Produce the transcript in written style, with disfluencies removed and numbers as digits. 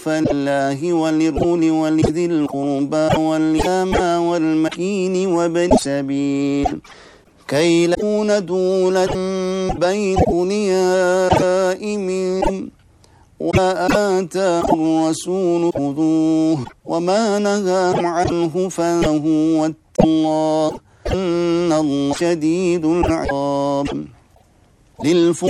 فلله وللرسول ولذي القربى واليتامى والمسكين وابن السبيل كي لا يكون دولة بين الأغنياء منكم وآتاكم الرسول خذوه وما نهاكم عنه فانتهوا واتقوا الله إن الله شديد العقاب